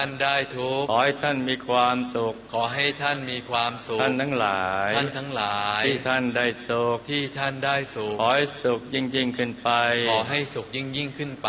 ท่านได้ทุกข์ขอให้ท่านมีความสุขขอให้ท่านมีความสุขท่านทั้งหลายที่ท่านได้สุขที่ท่านได้สุขขอให้สุขยิ่งขึ้นไปขอให้สุขยิ่งขึ้นไป